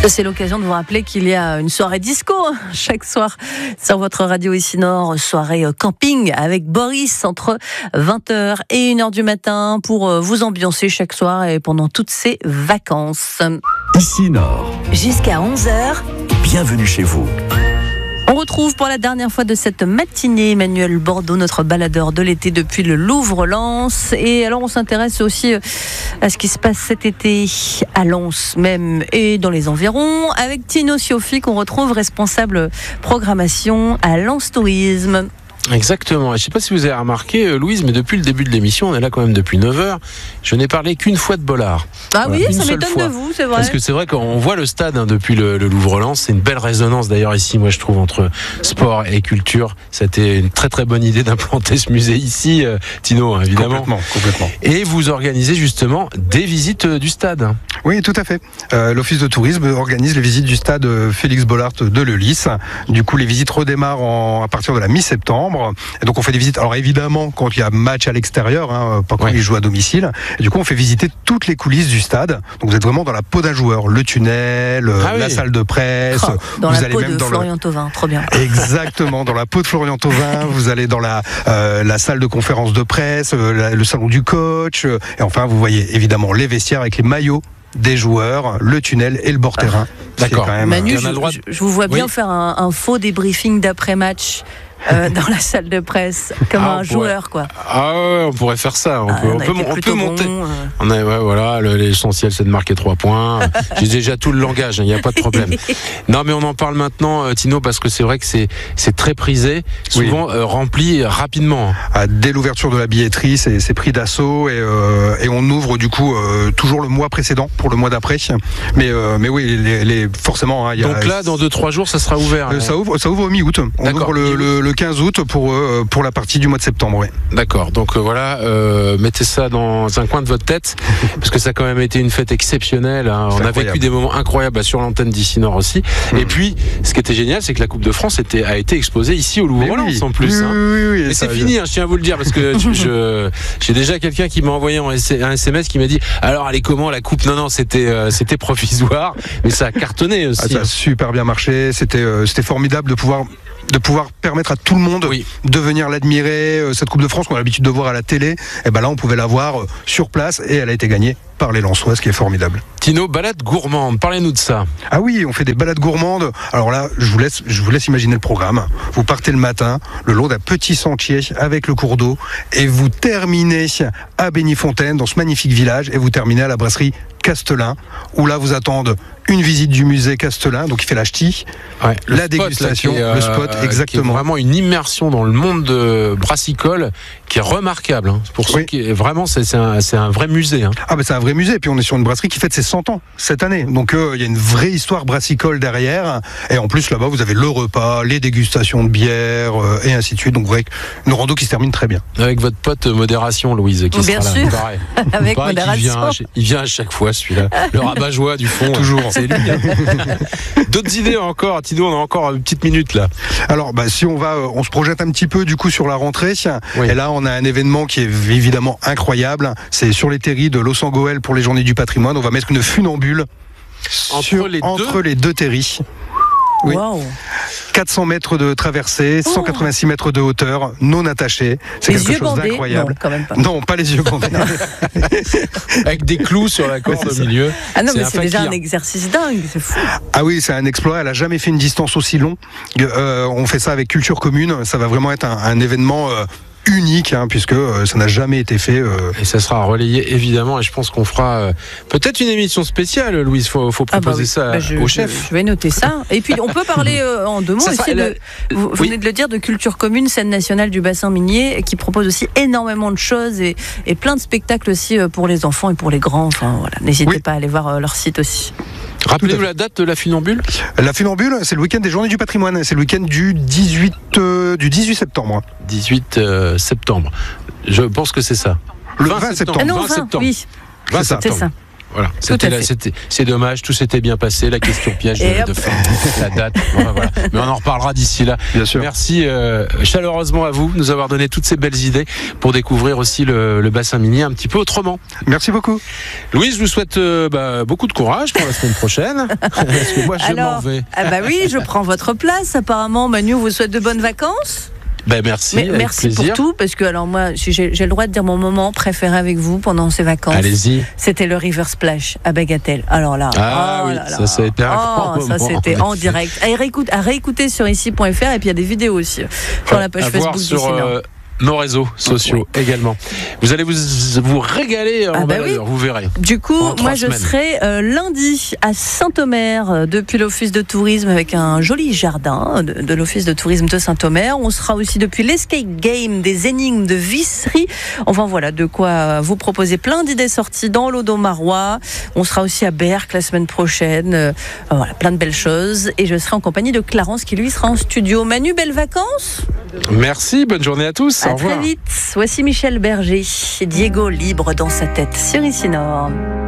C'est l'occasion de vous rappeler qu'il y a une soirée disco chaque soir sur votre radio ici Nord, soirée camping avec Boris entre 20h et 1h du matin pour vous ambiancer chaque soir et pendant toutes ces vacances. Ici Nord. Jusqu'à 11h. Bienvenue chez vous. On retrouve pour la dernière fois de cette matinée Emmanuel Bordeaux, notre baladeur de l'été depuis le Louvre-Lens. Et alors on s'intéresse aussi à ce qui se passe cet été à Lens même et dans les environs avec Tino Cioffi qu'on retrouve responsable programmation à Lens Tourisme. Exactement. Et je ne sais pas si vous avez remarqué, Louise, mais depuis le début de l'émission, on est là quand même depuis 9h, je n'ai parlé qu'une fois de Bollard. Ah voilà, oui, ça m'étonne fois. De vous, c'est vrai. Parce que c'est vrai qu'on voit le stade depuis le Louvre-Lens. C'est une belle résonance d'ailleurs ici, moi je trouve, entre sport et culture. C'était une très très bonne idée d'implanter ce musée ici, Tino, évidemment. Complètement. Et vous organisez justement des visites du stade. Oui, tout à fait. L'Office de tourisme organise les visites du stade Félix Bollard de Leulis. Du coup, les visites redémarrent à partir de la mi-septembre. Et donc on fait des visites, alors évidemment quand il y a match à l'extérieur, pas quand il joue à domicile. Et du coup on fait visiter toutes les coulisses du stade. Donc vous êtes vraiment dans la peau d'un joueur, le tunnel, la salle de presse. Dans vous la allez peau même de dans Florian Thauvin, trop bien. Exactement, dans la peau de Florian Thauvin. Vous allez dans la salle de conférence de presse, le salon du coach. Et enfin vous voyez évidemment les vestiaires avec les maillots des joueurs, le tunnel et le bord terrain. D'accord. Quand même, Manu, je vous vois bien faire un faux débriefing d'après-match. Dans la salle de presse, comme un joueur, quoi. Ah ouais, on pourrait faire ça. On peut monter. Voilà, l'essentiel c'est de marquer 3 points. J'ai déjà tout le langage, il n'y a pas de problème. Non, mais on en parle maintenant, Tino, parce que c'est vrai que c'est très prisé, souvent rempli rapidement. Dès l'ouverture de la billetterie, c'est pris d'assaut et on ouvre du coup toujours le mois précédent pour le mois d'après. Mais oui, forcément. Donc là, dans 2-3 jours, ça sera ouvert. Ça ouvre au mi-août. On ouvre le 15 août pour la partie du mois de septembre. Oui. D'accord, donc voilà, mettez ça dans un coin de votre tête, parce que ça a quand même été une fête exceptionnelle. On a vécu des moments incroyables sur l'antenne d'ici Nord aussi. Et puis, ce qui était génial, c'est que la Coupe de France a été exposée ici au Louvre-Lens en plus. Oui, et c'est fini, je tiens à vous le dire, parce que j'ai déjà quelqu'un qui m'a envoyé un SMS qui m'a dit alors elle est comment la Coupe? Non, c'était provisoire, mais ça a cartonné aussi. Ça a super bien marché, c'était formidable de pouvoir permettre à tout le monde de venir l'admirer. Cette Coupe de France qu'on a l'habitude de voir à la télé, et ben là on pouvait la voir sur place et elle a été gagnée par les Lensois, ce qui est formidable. Tino, balade gourmande, parlez-nous de ça. Ah oui, on fait des balades gourmandes. Alors là, je vous laisse imaginer le programme. Vous partez le matin, le long d'un petit sentier avec le cours d'eau, et vous terminez à Bénifontaine, dans ce magnifique village, et vous terminez à la brasserie Castelin, où là vous attendent une visite du musée Castelin, donc il fait la ch'ti, la dégustation, le spot, exactement. Qui est vraiment une immersion dans le monde brassicole qui est remarquable. Pour ceux qui vraiment, c'est un vrai musée. Ah ben c'est un vrai musée, et puis on est sur une brasserie qui fête ses 100 ans cette année. Donc il y a une vraie histoire brassicole derrière, et en plus là-bas vous avez le repas, les dégustations de bière, et ainsi de suite. Donc une rando qui se termine très bien. Avec votre pote modération, Louise, qui bien sera sûr. là. Avec modération. Il vient à chaque fois celui-là, le rabat-joie du fond. Toujours. C'est lui. D'autres idées encore, Tino, on a encore une petite minute là. Alors si on se projette un petit peu du coup sur la rentrée, et là on a un événement qui est évidemment incroyable, c'est sur les terris de Los-Angoël pour les journées du patrimoine. On va mettre une funambule entre les deux terris. Oui. Wow. 400 mètres de traversée, 186 mètres de hauteur, non attachée. C'est les quelque chose d'incroyable. Non, quand même pas. Non, pas les yeux bandés. Avec des clous sur la corde au milieu. Ah non, mais c'est déjà un exercice dingue, c'est fou. Ah oui, c'est un exploit. Elle a jamais fait une distance aussi longue. On fait ça avec Culture Commune. Ça va vraiment être un événement unique, puisque ça n'a jamais été fait. Et ça sera relayé évidemment, et je pense qu'on fera peut-être une émission spéciale, Louise. Faut proposer ça au chef. Je vais noter ça. Et puis on peut parler en 2 mots aussi vous venez de le dire, de Culture Commune, scène nationale du bassin minier, qui propose aussi énormément de choses et plein de spectacles aussi pour les enfants et pour les grands. Enfin voilà, n'hésitez pas à aller voir leur site aussi. Rappelez-nous la date de la funambule. La funambule, c'est le week-end des journées du patrimoine. C'est le week-end du 18 septembre. 18 septembre. Je pense que c'est ça. Le 20 septembre. Ah non, 20 septembre. Oui. 20 septembre. C'est ça. Voilà. C'est dommage, tout s'était bien passé. La question piège de fin, la date. Voilà. Mais on en reparlera d'ici là. Bien sûr. Merci chaleureusement à vous de nous avoir donné toutes ces belles idées pour découvrir aussi le bassin minier un petit peu autrement. Merci beaucoup. Louise, je vous souhaite beaucoup de courage pour la semaine prochaine. Parce que moi, je m'en vais. Oui, je prends votre place. Apparemment, Manu vous souhaite de bonnes vacances. Merci. Merci pour tout, parce que alors moi, j'ai le droit de dire mon moment préféré avec vous pendant ces vacances. Allez-y. C'était le River Splash à Bagatelle. Alors là, ça a été un grand moment. Ça c'était en direct. À réécouter sur ici.fr, et puis il y a des vidéos aussi sur la page Facebook d'Ici Nord. Nos réseaux sociaux également. Vous allez vous régaler en baladeur, vous verrez. Du coup, moi je serai lundi à Saint-Omer depuis l'Office de tourisme avec un joli jardin de l'Office de tourisme de Saint-Omer. On sera aussi depuis l'Escape Game des énigmes de Vissery. Enfin voilà, de quoi vous proposer plein d'idées sorties dans l'Audomarois. On sera aussi à Berck la semaine prochaine. Voilà, plein de belles choses. Et je serai en compagnie de Clarence qui lui sera en studio. Manu, belles vacances. Merci, bonne journée à tous. À très vite. Voici Michel Berger et Diego libre dans sa tête sur Ici Nord.